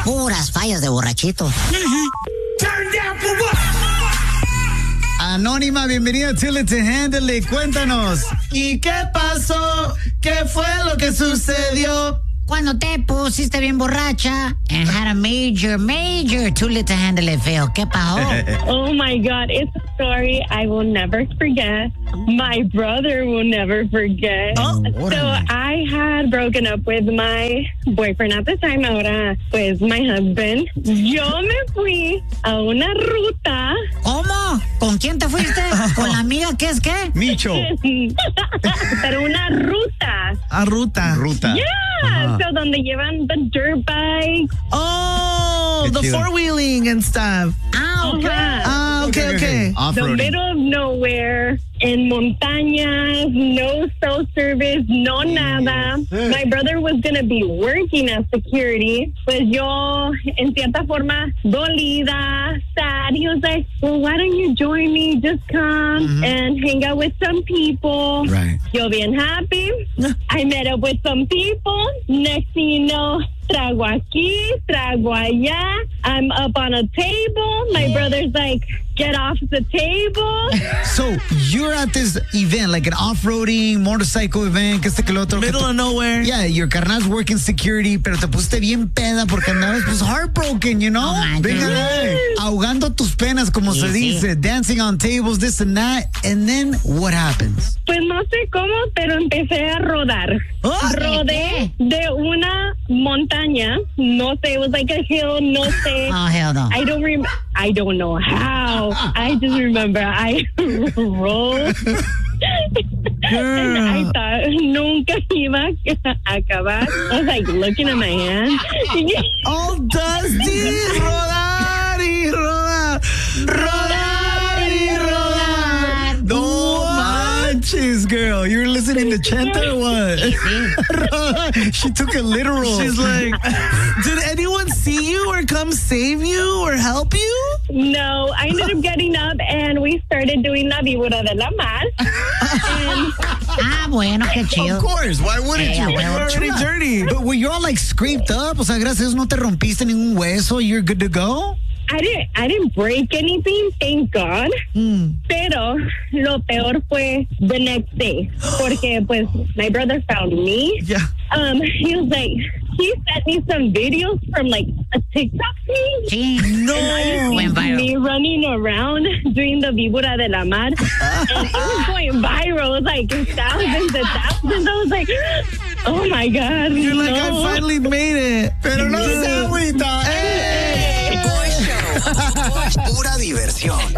Puras fallas de borrachito. Anónima, bienvenida a Tell It to Handle It. Cuéntanos. ¿Y qué pasó? ¿Qué fue lo que sucedió? Cuando te pusiste bien borracha and had a major too late to handle it feo. ¿Qué pasó? Oh my God, it's a story I will never forget. My brother will never forget. So I had broken up with my boyfriend at the time, ahora pues my husband. Yo me fui a una ruta. ¿Cómo? ¿Con quién te fuiste? ¿Con la amiga que es qué? Micho. Pero una ruta. Ruta. Yeah, so donde llevan the dirt bikes. Oh, the four-wheeling and stuff. Okay. The Off-roading. middle of nowhere, en montañas, no cell service, no nada. My brother was going to be working as security. Pues yo, en cierta forma, dolida, sad. He was like, well, why don't you join me? Just come and hang out with some people. Right. Yo bien happy. I met up with some people. Next thing you know, trago aquí, trago allá. I'm up on a table. My brother's like, get off the table. So, you're at this event, like an off-roading motorcycle event, que que lo otro. Middle of nowhere. Yeah, your carnal's working security, pero te pusiste bien peda porque andabas pues heartbroken, you know? Venga, ahogando tus penas, como se dice, dancing on tables, this and that, and then what happens? Pues no sé cómo, pero empecé a rodar. Rodé de una montaña. No sé, it was like a hill, no sé. Oh, hell no. I don't know how. I just remember I rolled. And I thought nunca iba a acabar. I was like looking at my hand. All dusty. Rodar y rodar. Rodar y rodar. No manches, girl. You were listening to Chenta or what? She took it literal. She's like, did anyone see you or come save you or help you? No, I ended up getting up and we started doing la víbora de la mar. Bueno, qué chido. Of course, why wouldn't you? Well, You're already dirty. But were you all like scraped up? O sea, gracias a Dios no te rompiste ningún hueso. You're good to go? I didn't break anything, thank God. Pero lo peor fue the next day. Porque pues my brother found me. Yeah. He was like, he sent me some videos from like a TikTok feed. Sí. No. Went viral. Me running around doing the víbora de la mar. And it was going viral. It was like thousands and thousands. I was like, oh my God. You're like, no. I finally made it. Pero no se agüita. Pura diversión.